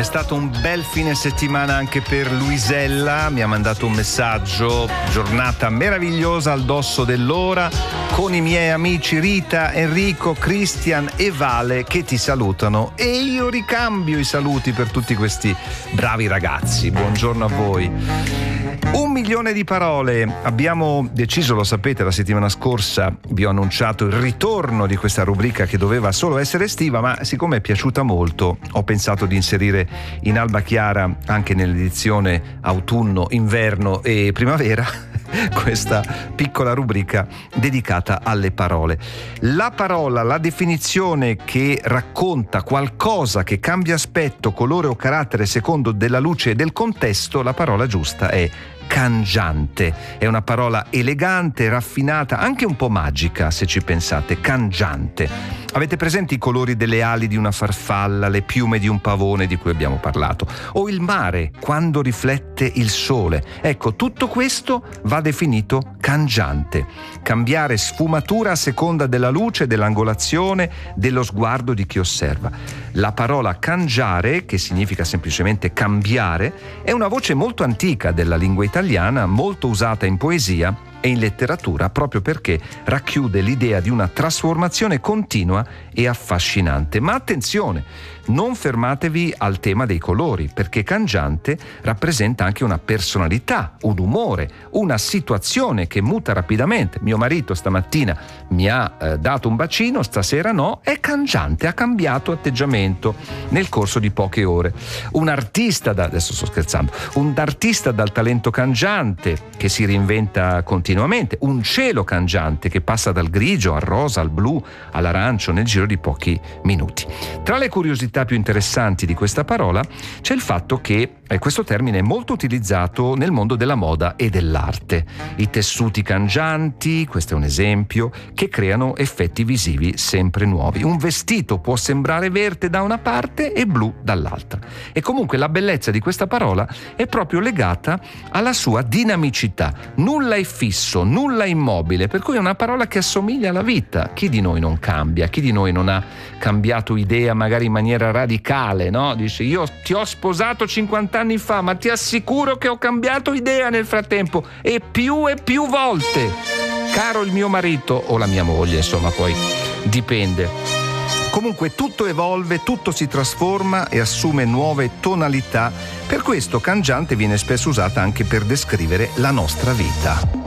È stato un bel fine settimana anche per Luisella, mi ha mandato un messaggio: giornata meravigliosa al dosso dell'ora, con i miei amici Rita, Enrico, Christian e Vale che ti salutano, e io ricambio i saluti per tutti questi bravi ragazzi. Buongiorno a voi. 1 milione di parole. Abbiamo deciso, lo sapete, la settimana scorsa vi ho annunciato il ritorno di questa rubrica che doveva solo essere estiva, ma siccome è piaciuta molto ho pensato di inserire in Alba Chiara anche nell'edizione autunno, inverno e primavera questa piccola rubrica dedicata alle parole. La parola, la definizione che racconta qualcosa che cambia aspetto, colore o carattere secondo della luce e del contesto, la parola giusta è cangiante. È una parola elegante, raffinata, anche un po' magica se ci pensate. Cangiante. Avete presenti i colori delle ali di una farfalla, le piume di un pavone di cui abbiamo parlato, o il mare quando riflette il sole? Ecco, tutto questo va definito cangiante. Cambiare sfumatura a seconda della luce, dell'angolazione, dello sguardo di chi osserva. La parola cangiare, che significa semplicemente cambiare, è una voce molto antica della lingua italiana, molto usata in poesia e in letteratura, proprio perché racchiude l'idea di una trasformazione continua e affascinante. Ma attenzione, non fermatevi al tema dei colori, perché cangiante rappresenta anche una personalità, un umore, una situazione che muta rapidamente. Mio marito stamattina mi ha dato un bacino, stasera no, è cangiante, ha cambiato atteggiamento nel corso di poche ore. Un artista adesso sto scherzando, un artista dal talento cangiante che si reinventa continuamente, un cielo cangiante che passa dal grigio al rosa, al blu, all'arancio nel giro di pochi minuti. Tra le curiosità più interessanti di questa parola c'è il fatto che questo termine è molto utilizzato nel mondo della moda e dell'arte. I tessuti cangianti, questo è un esempio, che creano effetti visivi sempre nuovi. Un vestito può sembrare verde da una parte e blu dall'altra. E comunque la bellezza di questa parola è proprio legata alla sua dinamicità. Nulla è fisso, nulla è immobile, per cui è una parola che assomiglia alla vita. Chi di noi non cambia? Chi di noi non ha cambiato idea magari in maniera radicale, no? Dice: io ti ho sposato 50 anni fa, ma ti assicuro che ho cambiato idea nel frattempo, e più volte, caro il mio marito o la mia moglie, insomma, poi dipende. Comunque tutto evolve, tutto si trasforma e assume nuove tonalità. Per questo cangiante viene spesso usata anche per descrivere la nostra vita.